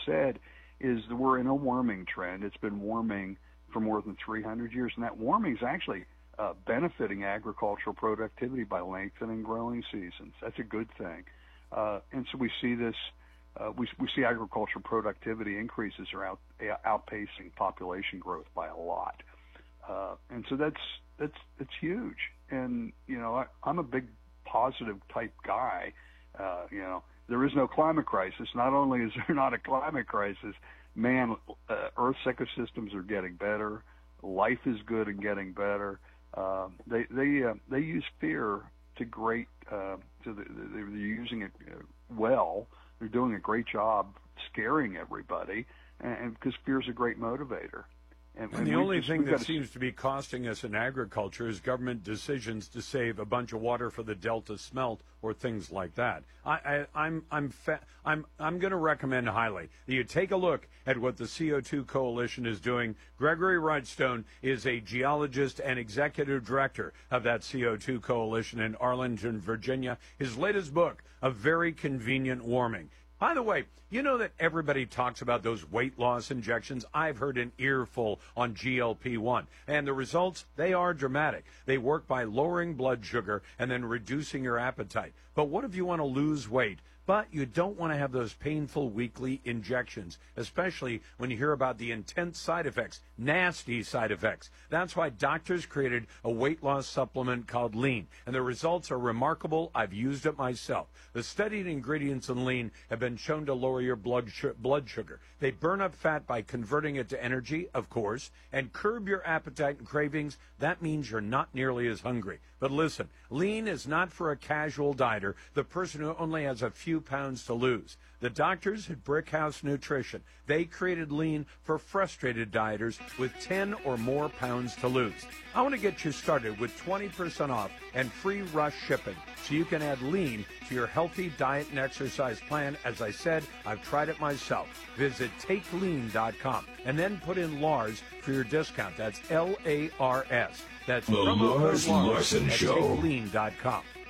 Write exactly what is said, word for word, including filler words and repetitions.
said, is that we're in a warming trend. It's been warming for more than three hundred years, and that warming is actually uh, benefiting agricultural productivity by lengthening growing seasons. That's a good thing. Uh, and so we see this, uh, we, we see agricultural productivity increases are out, outpacing population growth by a lot. Uh, and so that's, that's, it's huge. And, you know, I, I'm a big positive type guy. Uh, you know, there is no climate crisis. Not only is there not a climate crisis, man, uh, Earth's ecosystems are getting better. Life is good and getting better. Uh, they they uh, they use fear to great. Uh, to the, they're using it well. They're doing a great job scaring everybody, and because fear is a great motivator. And, and the only just, thing that seems to be costing us in agriculture is government decisions to save a bunch of water for the Delta smelt or things like that. I, I, I'm I'm fa- I'm I'm going to recommend highly that you take a look at what the C O two Coalition is doing. Gregory Wrightstone is a geologist and executive director of that C O two Coalition in Arlington, Virginia. His latest book, A Very Convenient Warming. By the way, you know that everybody talks about those weight loss injections. I've heard an earful on G L P one. And the results, they are dramatic. They work by lowering blood sugar and then reducing your appetite. But what if you want to lose weight? But you don't want to have those painful weekly injections, especially when you hear about the intense side effects, nasty side effects. That's why doctors created a weight loss supplement called Lean, and the results are remarkable. I've used it myself. The studied ingredients in Lean have been shown to lower your blood, sh- blood sugar. They burn up fat by converting it to energy, of course, and curb your appetite and cravings. That means you're not nearly as hungry. But listen, Lean is not for a casual dieter, the person who only has a few pounds to lose. The doctors at Brickhouse Nutrition, they created Lean for frustrated dieters with ten or more pounds to lose. I want to get you started with twenty percent off and free rush shipping so you can add Lean to your healthy diet and exercise plan. As I said, I've tried it myself. Visit take lean dot com and then put in Lars for your discount. That's L A R S. That's the Lars Larson Show. take lean dot com.